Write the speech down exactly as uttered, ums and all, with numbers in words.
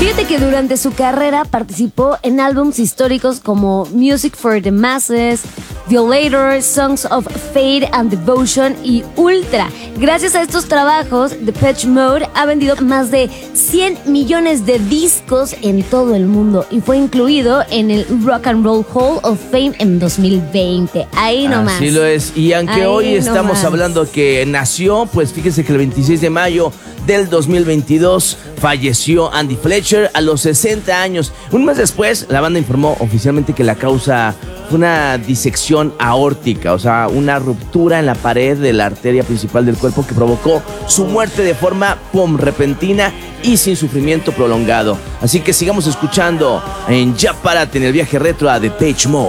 Fíjate que durante su carrera participó en álbumes históricos como Music for the Masses, Violator, Songs of Fate and Devotion y Ultra. Gracias a estos trabajos, Depeche Mode ha vendido más de cien millones de discos en todo el mundo y fue incluido en el Rock and Roll Hall of Fame en dos mil veinte. Ahí nomás. Así lo es. Y aunque Ahí hoy estamos nomás. hablando que nació, pues fíjese que el veintiséis de mayo del dos mil veintidós falleció Andy Fletcher a los sesenta años. Un mes después, la banda informó oficialmente que la causa fue una disección aórtica, o sea, una ruptura en la pared de la arteria principal del cuerpo que provocó su muerte de forma pum, repentina y sin sufrimiento prolongado. Así que sigamos escuchando en Ya Párate en el viaje retro a Depeche Mode.